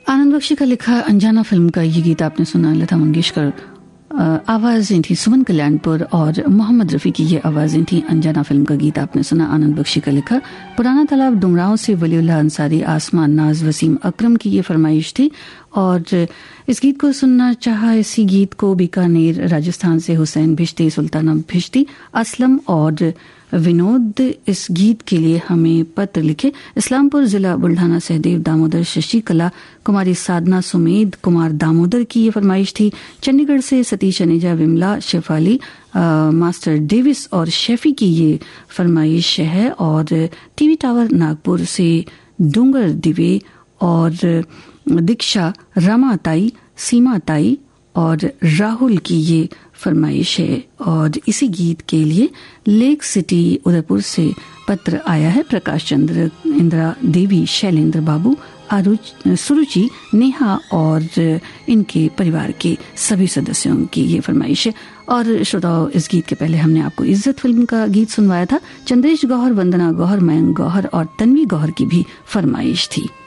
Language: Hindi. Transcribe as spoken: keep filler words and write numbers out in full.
आनंद बख्शी का लिखा अनजाना फिल्म का ये गीत आपने सुना। लता मंगेशकर आवाज़ें थी, सुमन कल्याणपुर और मोहम्मद रफ़ी की ये आवाज़ें थी। अनजाना फिल्म का गीत आपने सुना, आनंद बख्शी का लिखा। पुराना तालाब डुमराव से वलीउल्लाह अंसारी, आसमान नाज वसीम अकरम की ये फरमाइश थी और इस गीत को सुनना चाहा। इसी गीत को बीकानेर राजस्थान से हुसैन भिश्ती, सुल्ताना भिश्ती, असलम और विनोद इस गीत के लिए हमें पत्र लिखे। इस्लामपुर जिला बुल्ढाना सहदेव दामोदर, शशिकला, कुमारी साधना, सुमेध कुमार दामोदर की ये फरमाइश थी। चंडीगढ़ से सतीश अनेजा, विमला, शेफाली, मास्टर डेविस और शेफी की ये फरमाइश है। और टीवी टावर नागपुर से डूंगर दिवे और दीक्षा, रमा ताई, सीमा ताई और राहुल की ये फरमाइश है। और इसी गीत के लिए लेक सिटी उदयपुर से पत्र आया है। प्रकाश चंद्र, इंदिरा देवी, शैलेंद्र बाबू, आरुच, सुरुचि, नेहा और इनके परिवार के सभी सदस्यों की ये फरमाइश है। और श्रोताओं, इस गीत के पहले हमने आपको इज्जत फिल्म का गीत सुनवाया था। चंद्रेश गौहर, वंदना गौहर, मयंक गौहर और तन्वी गौहर की भी फरमाइश थी।